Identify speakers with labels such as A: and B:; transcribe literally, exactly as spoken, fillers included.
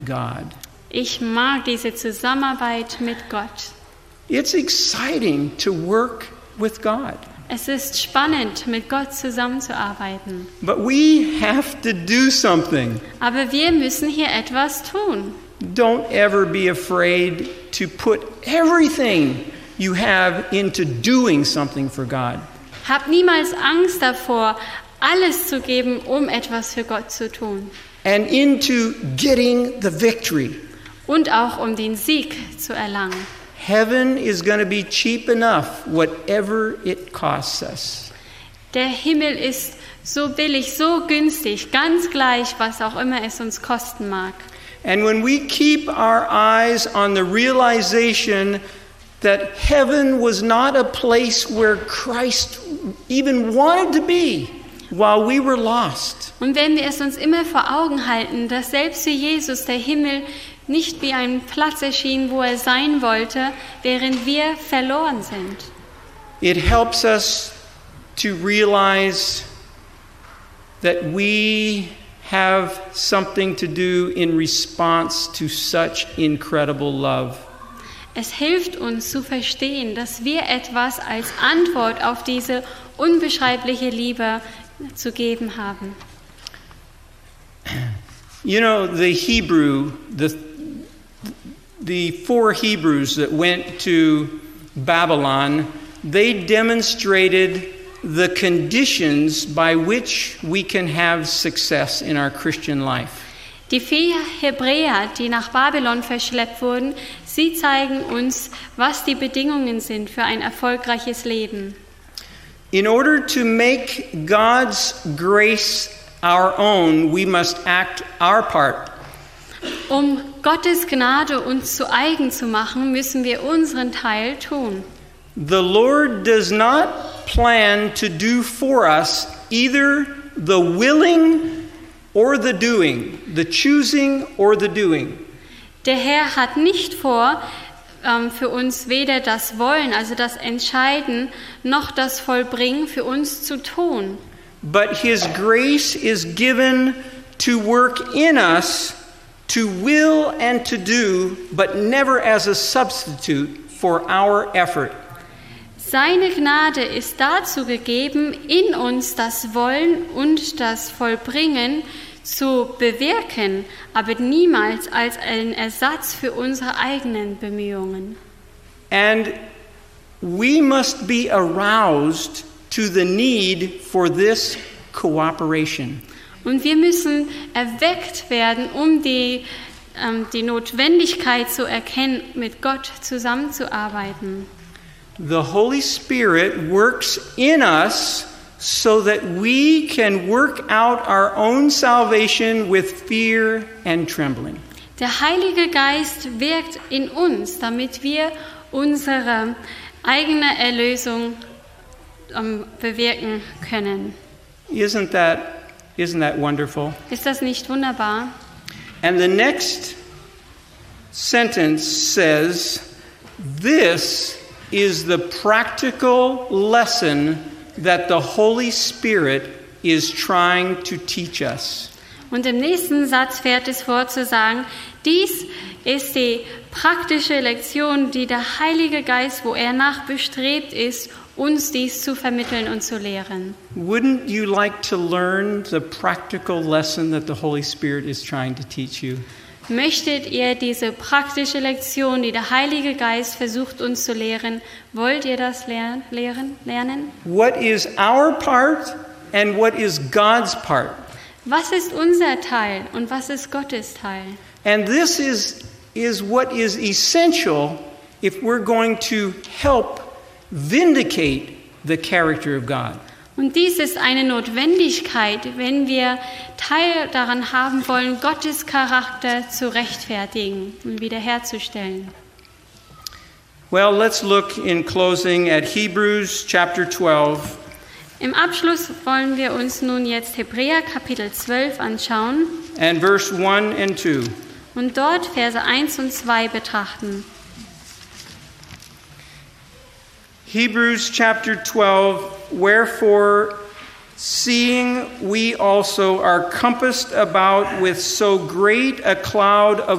A: God.
B: Ich mag diese Zusammenarbeit mit Gott.
A: It's exciting to work with God.
B: Es ist spannend, mit Gott zusammenzuarbeiten.
A: But we have to do something.
B: Aber wir müssen hier etwas tun.
A: Don't ever be afraid to put everything you have into doing something for God.
B: Hab niemals Angst davor, alles zu geben, um etwas für Gott zu tun.
A: And into getting the victory.
B: Und auch um den Sieg zu erlangen.
A: Heaven is going to be cheap enough, whatever it costs us.
B: Der Himmel ist so billig, so günstig, ganz gleich, was auch immer es uns kosten mag.
A: And when we keep our eyes on the realization that heaven was not a place where Christ even wanted to be while we were lost.
B: Und wenn wir es uns immer vor Augen halten, dass selbst für Jesus der Himmel nicht wie ein Platz erschien, wo er sein wollte, während wir verloren sind.
A: It helps us to realize that we have something to do in response to such incredible love.
B: Es hilft uns zu verstehen, dass wir etwas als Antwort auf diese unbeschreibliche Liebe zu geben haben.
A: You know, the Hebrew, the the four Hebrews that went to Babylon, they demonstrated the conditions by which we can have success in our Christian life.
B: Die vier Hebräer, die nach Babylon verschleppt wurden, sie zeigen uns, was die Bedingungen sind für ein erfolgreiches Leben.
A: In order to make God's grace our own, we must act our part.
B: Um Gottes Gnade uns zu eigen zu machen, müssen wir unseren Teil tun.
A: The Lord does not plan to do for us either the willing or the doing, the choosing or the doing.
B: Der Herr hat nicht vor, ähm, für uns weder das Wollen, also das Entscheiden, noch das Vollbringen für uns zu tun.
A: But His grace is given to work in us, to will and to do, but never as a substitute for our effort.
B: Seine Gnade ist dazu gegeben, in uns das Wollen und das Vollbringen zu bewirken, aber niemals als einen Ersatz für unsere eigenen Bemühungen.
A: And we must be aroused to the need for this cooperation.
B: Und wir müssen erweckt werden, um die, ähm, die Notwendigkeit zu erkennen, mit Gott zusammenzuarbeiten.
A: The Holy Spirit works in us so that we can work out our own salvation with fear and trembling.
B: Der Heilige Geist wirkt in uns, damit wir unsere eigene Erlösung ähm, bewirken können.
A: Isn't that, isn't that wonderful?
B: Ist das nicht wunderbar?
A: And the next sentence says, this is the practical lesson that the Holy Spirit is trying to teach us.
B: Und im nächsten Satz fährt es fort zu sagen, dies ist die praktische Lektion, die der Heilige Geist, wo er nach bestrebt ist, uns dies zu vermitteln und zu lehren.
A: Wouldn't you like to learn the practical lesson that the Holy Spirit is trying to teach you?
B: Möchtet ihr diese praktische Lektion, die der Heilige Geist versucht uns zu lehren, wollt ihr das lernen, lehren, lernen?
A: What is our part and what is God's part?
B: Was ist unser Teil und was ist Gottes Teil?
A: And this is, is what is essential if we're going to help vindicate the character of God.
B: Und dies ist eine Notwendigkeit, wenn wir Teil daran haben wollen, Gottes Charakter zu rechtfertigen und wiederherzustellen.
A: Well, let's look in closing at Hebrews chapter twelve.
B: Im Abschluss wollen wir uns nun jetzt Hebräer Kapitel zwölf anschauen
A: And verse one and two.
B: und dort Verse eins und zwei betrachten.
A: Hebrews chapter twelve, wherefore, seeing we also are compassed about with so great a cloud of